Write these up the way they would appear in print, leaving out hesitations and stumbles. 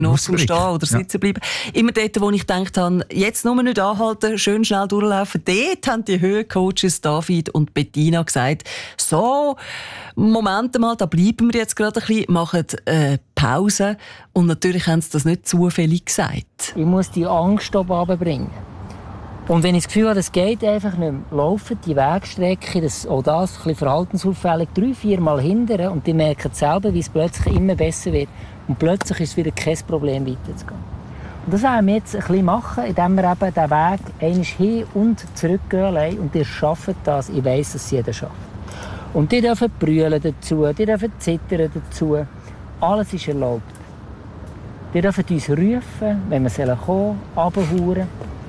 stehen oder sitzen bleiben. Immer dort, wo ich gedacht habe, jetzt nur nicht anhalten, schön schnell durchlaufen. Dort haben die Höhencoaches David und Bettina gesagt, so, Moment mal, da bleiben wir jetzt gerade ein bisschen, machen Pause. Und natürlich haben sie das nicht zufällig gesagt. Ich muss die Angst oben runterbringen. Und wenn ich das Gefühl habe, das geht einfach nicht mehr, laufen die Wegstrecke, auch das ein bisschen verhaltensauffällig, 3-4 Mal hindern und die merken selber, wie es plötzlich immer besser wird. Und plötzlich ist es wieder kein Problem, weiterzugehen. Und das wollen wir jetzt ein bisschen machen, indem wir eben den Weg einmal hin und zurück gehen und ihr schafft das. Ich weiss, dass es jeder schafft. Und die dürfen brüllen dazu, die dürfen zittern dazu. Alles ist erlaubt. Die dürfen uns rufen, wenn wir kommen, runterhauen.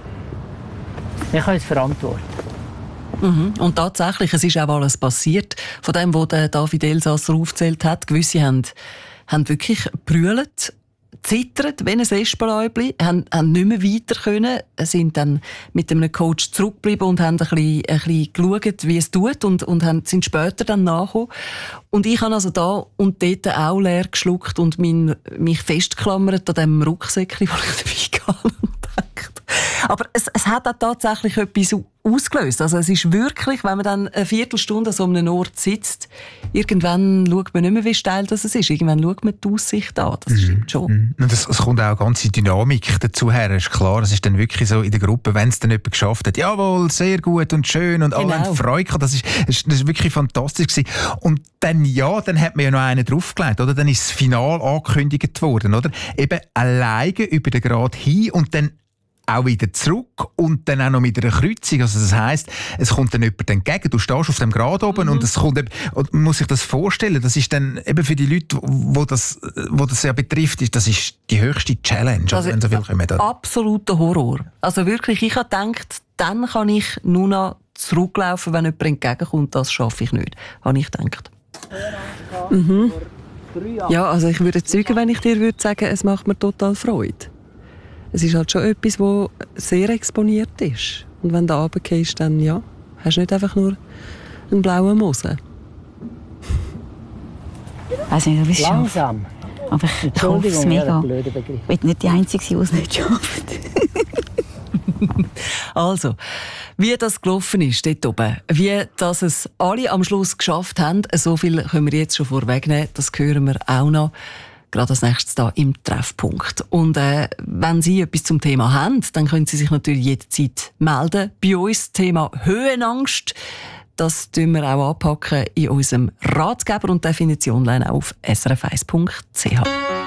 Wir können es verantworten. Mhm. Und tatsächlich, es ist auch alles passiert. Von dem, was David Elsasser aufgezählt hat. Gewisse haben wirklich brüllt, zittert, wenn ein Espenläubli, haben nicht mehr weiter können, sind dann mit einem Coach zurückgeblieben und haben ein bisschen geschaut, wie es tut und sind später dann nachgekommen. Und ich habe also da und dort auch leer geschluckt und mich festgeklammert an dem Rucksäckchen, das ich dabei hatte. Aber es hat auch tatsächlich etwas ausgelöst. Also es ist wirklich, wenn man dann eine Viertelstunde an so einem Ort sitzt, irgendwann schaut man nicht mehr, wie steil das ist. Irgendwann schaut man die Aussicht an. Das stimmt schon. Und es kommt auch eine ganze Dynamik dazu her. Ist klar, es ist dann wirklich so in der Gruppe, wenn es dann jemand geschafft hat, jawohl, sehr gut und schön und alle haben Freude gehabt. Das ist wirklich fantastisch gewesen. Und dann hat man ja noch einen draufgelegt, oder? Dann ist das Finale angekündigt worden, oder? Eben alleine über den Grat hin und dann auch wieder zurück und dann auch noch mit einer Kreuzung. Also das heisst, es kommt dann jemand entgegen, du stehst auf dem Grat oben und es kommt, und man muss sich das vorstellen, das ist dann eben für die Leute, wo das ja betrifft, das ist die höchste Challenge. Also wenn so viel kommen. Absoluter Horror. Also wirklich, ich habe gedacht, dann kann ich nur noch zurücklaufen, wenn jemand entgegenkommt, das schaffe ich nicht, habe ich gedacht. Ja, also ich würde zeugen, wenn ich dir würde sagen, es macht mir total Freude. Es ist halt schon etwas, das sehr exponiert ist. Und wenn du runtergehst, dann hast du nicht einfach nur einen blauen Mosen. Ich weiss nicht, ob ich es schaffe. Aber ich hoffe es mega. Ich will nicht die Einzige sein, die es nicht schafft. Also, wie das gelaufen ist dort oben, wie dass es alle am Schluss geschafft haben, so viel können wir jetzt schon vorwegnehmen, das hören wir auch noch. Gerade als nächstes hier im Treffpunkt. Und wenn Sie etwas zum Thema haben, dann können Sie sich natürlich jederzeit melden. Bei uns Thema Höhenangst. Das tun wir auch anpacken in unserem Ratgeber und den findet Sie online auf srf1.ch.